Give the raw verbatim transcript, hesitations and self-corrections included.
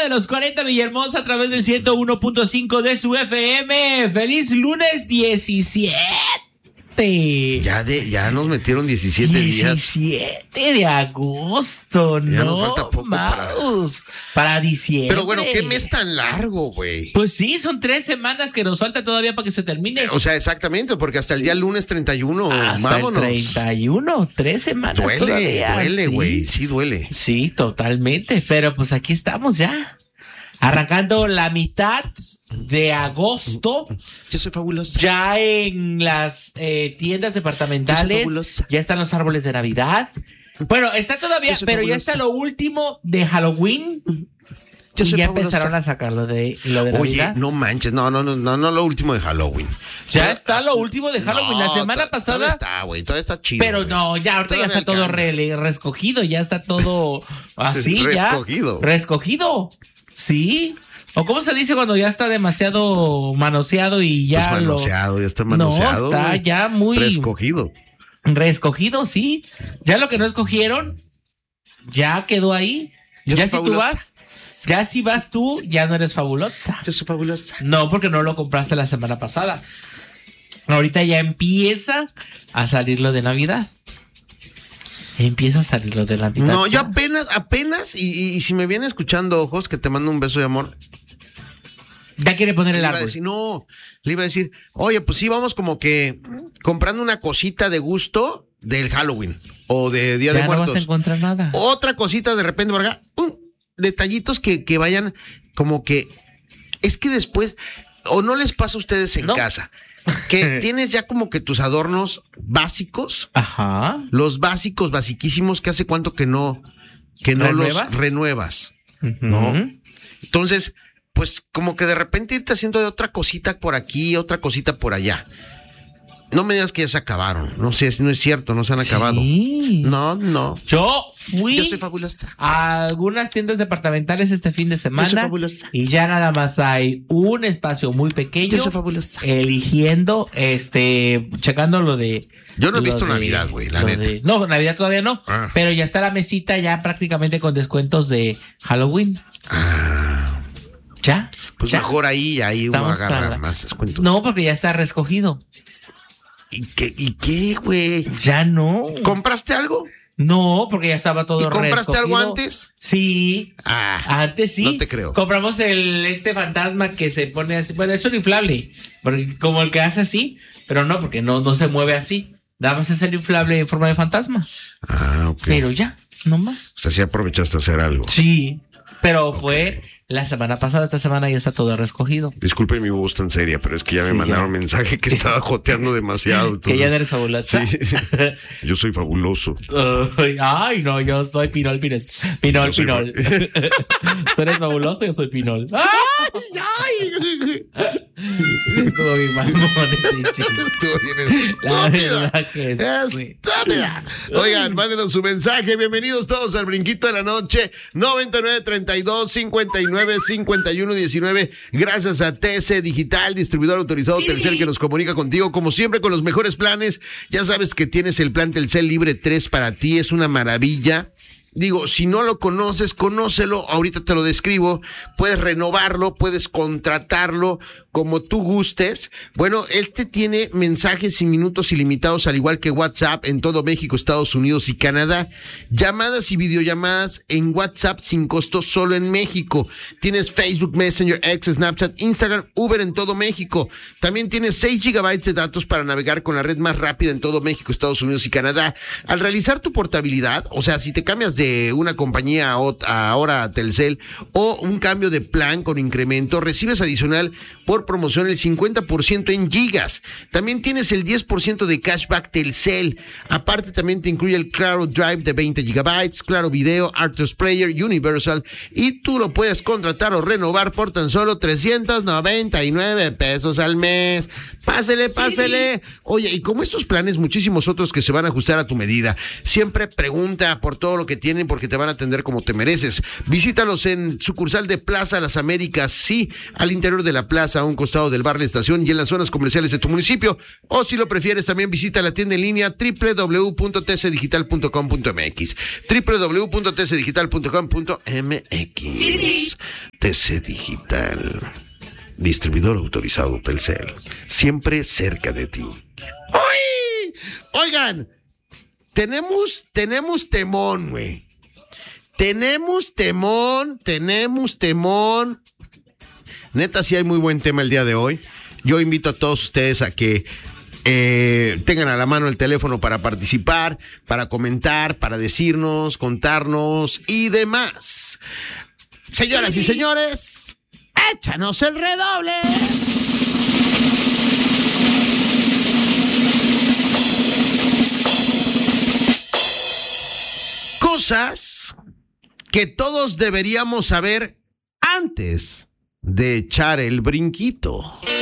de los cuarenta, Villahermosa, a través del ciento uno punto cinco de su F M. ¡Feliz lunes diecisiete! Ya, de, ya nos metieron diecisiete días. diecisiete de agosto, ¿no? Ya nos falta poco para... para diciembre. Pero bueno, ¿qué mes tan largo, güey? Pues sí, son tres semanas que nos falta todavía para que se termine. O sea, exactamente, porque hasta el día lunes treinta y uno, hasta vámonos. El treinta y uno, tres semanas Duele, todavía, duele, sí. güey, sí duele. Sí, totalmente, pero pues aquí estamos ya. Arrancando la mitad de agosto. Yo soy fabulosa. Ya en las eh, tiendas departamentales ya están los árboles de Navidad. Bueno, está todavía, pero fabulosa. Ya está lo último de Halloween. Yo y ya fabulosa. Empezaron a sacar lo de, lo de Navidad. Oye, no manches, no, no, no, no, no lo último de Halloween. Ya está lo último de Halloween. No, la semana pasada. Todavía está, güey, todavía está chido. Pero wey. no, ya ahorita todavía ya está todo re, rescogido, ya está todo así. Rescogido. Ya, rescogido. Sí. ¿O cómo se dice cuando ya está demasiado manoseado y ya pues manoseado, lo... ya está manoseado. No, está wey. Ya muy... Reescogido. Reescogido, sí. Ya lo que no escogieron, ya quedó ahí. Yo ya si fabulosa. Tú vas, ya si vas tú, ya no eres fabulosa. Yo soy fabulosa. No, porque no lo compraste la semana pasada. Ahorita ya empieza a salir lo de Navidad. Empieza a salir lo de la mitad. No, yo apenas, apenas, y, y, y si me viene escuchando ojos, que te mando un beso de amor. Ya quiere poner el árbol. Decir, no, le iba a decir, oye, pues sí, vamos como que comprando una cosita de gusto del Halloween o de Día ya de Muertos. No vas a encontrar nada. Otra cosita de repente, ¿verdad? Un, detallitos que, que vayan como que, es que después, o no les pasa a ustedes en no. casa. Que tienes ya como que tus adornos básicos. Ajá. Los básicos, basiquísimos, que hace cuánto que no, que no ¿Renuevas? los renuevas. Uh-huh. ¿No? Entonces, pues como que de repente irte haciendo de otra cosita por aquí, otra cosita por allá. No me digas que ya se acabaron. No sé, no es cierto, no se han sí. acabado. No, no. Yo fui Yo soy fabulosa. a algunas tiendas departamentales este fin de semana. Yo soy fabulosa. Y ya nada más hay un espacio muy pequeño. Yo soy fabulosa. Eligiendo, este, checando lo de. Yo no he visto de, Navidad, güey, la neta. De, no, Navidad todavía no. Ah. Pero ya está la mesita ya prácticamente con descuentos de Halloween. Ah. ¿Ya? Pues ¿Ya? mejor ahí, ahí uno agarra la... más descuentos. No, porque ya está rescogido. ¿Y qué, y qué, güey? Ya no. ¿Compraste algo? No, porque ya estaba todo rescogido. ¿Y compraste algo antes? Sí. Ah, antes sí. No te creo. Compramos el este fantasma que se pone así. Bueno, es un inflable. Porque como el que hace así, pero no, porque no, no se mueve así. Nada más es el inflable en forma de fantasma. Ah, ok. Pero ya, no más. O sea, sí aprovechaste a hacer algo. Sí, pero okay. fue... La semana pasada, esta semana ya está todo rescogido. Disculpe mi voz tan seria, pero es que ya sí, me mandaron ya. mensaje que estaba joteando demasiado. Entonces... Que ya no eres fabulosa. Sí, yo soy fabuloso. Uh, ay, no, yo soy Pinol Pines. Pinol, yo Pinol. Soy... Tú eres fabuloso, yo soy Pinol. ¡Ay, ay! Estuvo bien mamón ese chiste. Estuvo bien La verdad que estúpida. Oigan, mándenos su mensaje. Bienvenidos todos al Brinquito de la Noche. noventa y nueve, treinta y dos, cincuenta y nueve, cincuenta y uno, diecinueve. Gracias a T C Digital, distribuidor autorizado sí. Telcel, que nos comunica contigo, como siempre, con los mejores planes. Ya sabes que tienes el plan Telcel Libre tres para ti. Es una maravilla. Digo, si no lo conoces, conócelo, ahorita te lo describo, puedes renovarlo, puedes contratarlo como tú gustes. Bueno, este tiene mensajes y minutos ilimitados, al igual que WhatsApp en todo México, Estados Unidos y Canadá. Llamadas y videollamadas en WhatsApp sin costo solo en México. Tienes Facebook, Messenger, X, Snapchat, Instagram, Uber en todo México. También tienes seis gigabytes de datos para navegar con la red más rápida en todo México, Estados Unidos y Canadá. Al realizar tu portabilidad, o sea, si te cambias de de una compañía a otra, ahora a Telcel, o un cambio de plan con incremento, recibes adicional por promoción el cincuenta por ciento en gigas. También tienes el diez por ciento de cashback Telcel. Aparte, también te incluye el Claro Drive de veinte gigabytes, Claro Video, Artus Player, Universal, y tú lo puedes contratar o renovar por tan solo trescientos noventa y nueve pesos al mes. Pásele, pásele. Sí, sí. Oye, y como estos planes, muchísimos otros que se van a ajustar a tu medida. Siempre pregunta por todo lo que tienen, porque te van a atender como te mereces. Visítalos en sucursal de Plaza Las Américas, sí, al interior de la plaza, a un un costado del bar La Estación y en las zonas comerciales de tu municipio. O si lo prefieres, también visita la tienda en línea doble u doble u doble u punto t c digital punto com punto m x. doble u doble u doble u punto t c digital punto com punto m x. Sí, sí. T C Digital. Distribuidor autorizado Telcel. Siempre cerca de ti. ¡Uy! Oigan, tenemos, tenemos temón, güey. Tenemos temón, tenemos temón. Neta, sí hay muy buen tema el día de hoy. Yo invito a todos ustedes a que eh, tengan a la mano el teléfono para participar, para comentar, para decirnos, contarnos y demás. Señoras y señores, échanos el redoble. Cosas que todos deberíamos saber antes de echar el brinquito.